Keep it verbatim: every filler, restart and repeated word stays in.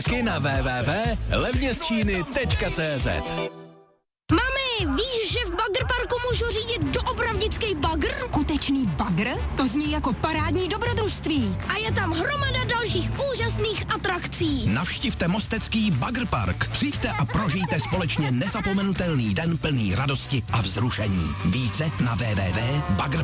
na w w w tečka levně z číny tečka cé zet. Mami, víš, že v Bagr Parku můžu řídit doopravdický bagr? Skutečný bagr? To zní jako parádní dobrodružství. A je tam hromada dalších úžasných atrakcí. Navštivte mostecký Bagr Park. Přijďte a prožijte společně nezapomenutelný den plný radosti a vzrušení. Více na w w w tečka bagr